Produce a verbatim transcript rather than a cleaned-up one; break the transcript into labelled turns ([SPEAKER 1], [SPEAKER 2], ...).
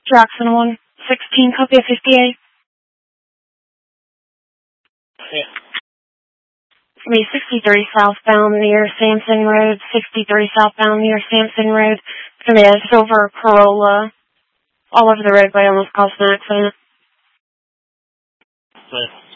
[SPEAKER 1] Jackson one sixteen, copy of fifty-eight.
[SPEAKER 2] Yeah.
[SPEAKER 1] Me sixty-three southbound near Sampson Road, sixty-three southbound near Sampson Road. It's going to be a silver Corolla. All over the roadway, almost caused an accident.
[SPEAKER 2] Right.